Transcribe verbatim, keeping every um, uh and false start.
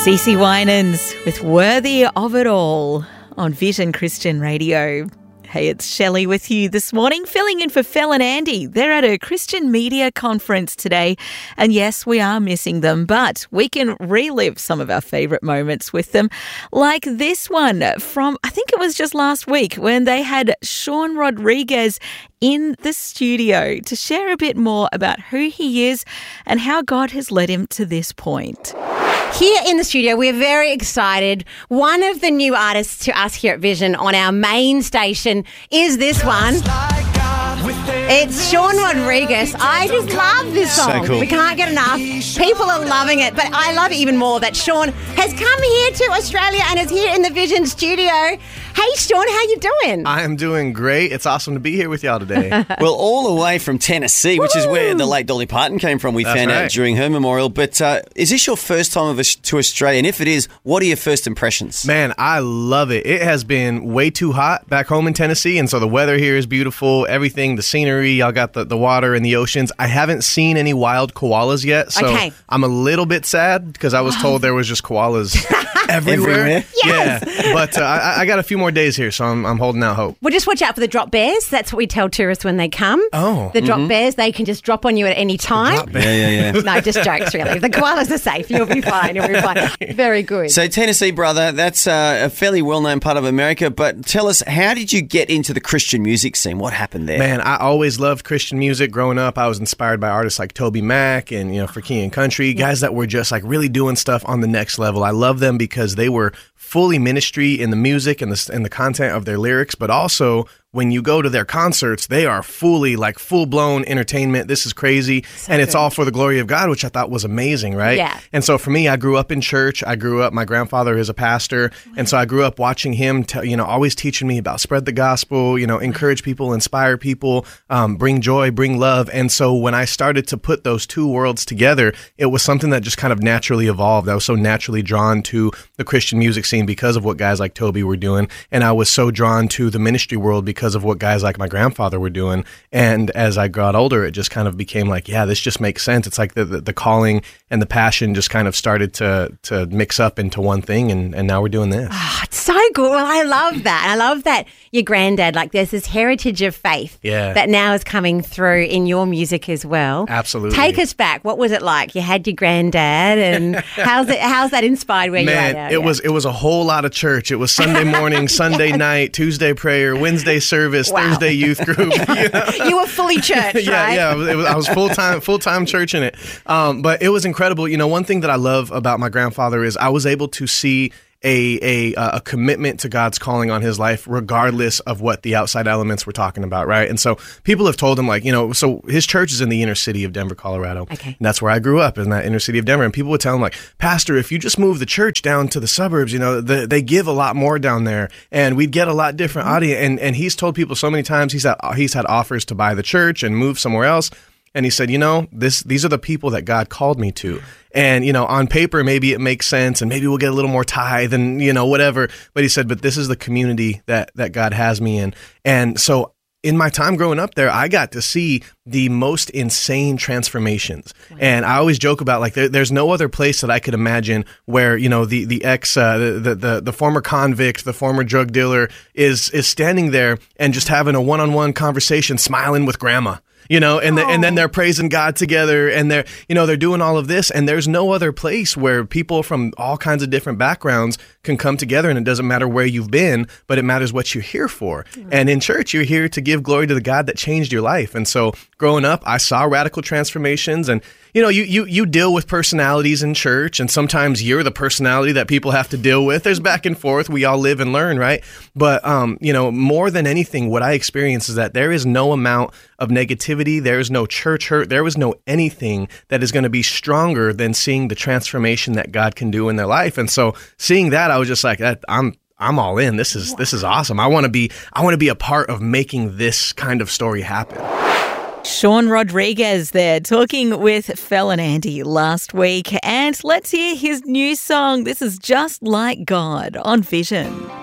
Cece Winans with Worthy of It All on Vision Christian Radio. Hey, it's Shelley with you this morning, filling in for Phil and Andy. They're at a Christian media conference today. And yes, we are missing them, but we can relive some of our favourite moments with them. Like this one from, I think it was just last week, when they had Sean Rodriguez in the studio to share a bit more about who he is and how God has led him to this point. Here in the studio, we're very excited. One of the new artists to us here at Vision on our main station is this one. It's Sean Rodriguez. I just love this song. So cool. We can't get enough. People are loving it, but I love it even more that Sean has come here to Australia and is here in the Vision studio. Hey, Sean, how you doing? I am doing great. It's awesome to be here with y'all today. Well, all the way from Tennessee, which Woo! is where the late Dolly Parton came from, we That's found right. out during her memorial. But uh, is this your first time of us to Australia? And if it is, what are your first impressions? Man, I love it. It has been way too hot back home in Tennessee, and so the weather here is beautiful. Everything, the scenery, y'all got the, the water and the oceans. I haven't seen any wild koalas yet, so Okay. I'm a little bit sad because I was told there was just koalas everywhere. Everywhere? Yes. Yeah, but uh, I, I got a few more days here, so I'm, I'm holding out hope. Well, just watch out for the drop bears. That's what we tell tourists when they come. Oh. The drop bears, they can just drop on you at any time. drop bear. Yeah, yeah, yeah. No, just jokes, really. The koalas are safe. You'll be fine. You'll be fine. Very good. So Tennessee, brother, that's uh, a fairly well-known part of America. But tell us, how did you get into the Christian music scene? What happened there? Man, I always loved Christian music. Growing up, I was inspired by artists like Toby Mac and, you know, For King and Country, guys that were just like really doing stuff on the next level. I love them because they were fully ministry in the music and the and the content of their lyrics, but also when you go to their concerts, they are fully like full-blown entertainment. This is crazy. So and it's good. all for the glory of God, which I thought was amazing, right? Yeah. And so for me, I grew up in church. I grew up, my grandfather is a pastor. And so I grew up watching him, tell, you know, always teaching me about spread the gospel, you know, encourage people, inspire people, um, bring joy, bring love. And so when I started to put those two worlds together, it was something that just kind of naturally evolved. I was so naturally drawn to the Christian music scene because of what guys like Toby were doing. And I was so drawn to the ministry world because of what guys like my grandfather were doing. And as I got older, it just kind of became like, yeah, this just makes sense. It's like the the, the calling and the passion just kind of started to to mix up into one thing. And, and now we're doing this. Oh, it's so good. Well, I love that. I love that your granddad, like there's this heritage of faith Yeah. that now is coming through in your music as well. Absolutely. Take us back. What was it like? You had your granddad and how's it? How's that inspired where Man, you are now? it Yeah. was it was a whole lot of church. It was Sunday morning, Sunday night, Tuesday prayer, Wednesday service, Wow. Thursday youth group. You know? You were fully church, yeah, right? yeah. It was, I was full time, full time church in it. Um, but it was incredible. You know, one thing that I love about my grandfather is I was able to see a a a commitment to God's calling on his life, regardless of what the outside elements were talking about, right? And so people have told him, like, you know, so his church is in the inner city of Denver, Colorado. Okay. And that's where I grew up, in that inner city of Denver. And people would tell him, like, Pastor, if you just move the church down to the suburbs, you know, the, they give a lot more down there, and we'd get a lot different audience. And and he's told people so many times he's had he's had offers to buy the church and move somewhere else. And he said, you know, this these are the people that God called me to. And, you know, on paper, maybe it makes sense and maybe we'll get a little more tithe and, you know, whatever. But he said, but this is the community that, that God has me in. And so in my time growing up there, I got to see the most insane transformations. Wow. And I always joke about, like, there, there's no other place that I could imagine where, you know, the, the ex, uh, the, the, the former convict, the former drug dealer is, is standing there and just having a one-on-one conversation, smiling with grandma. You know, and the, and then they're praising God together, and they're, you know, they're doing all of this, and there's no other place where people from all kinds of different backgrounds can come together, and it doesn't matter where you've been, but it matters what you're here for. Mm-hmm. And in church, you're here to give glory to the God that changed your life. And so growing up, I saw radical transformations, and you know, you, you you deal with personalities in church, and sometimes you're the personality that people have to deal with. There's back and forth. We all live and learn, right? But, um, you know, more than anything, what I experience is that there is no amount of negativity. There is no church hurt. There is no anything that is going to be stronger than seeing the transformation that God can do in their life. And so seeing that, I was just like, that, I'm I'm all in. This is this is awesome. I want to be I want to be a part of making this kind of story happen. Sean Rodriguez there talking with Phil and Andy last week. And let's hear his new song. This is Just Like God on Vision.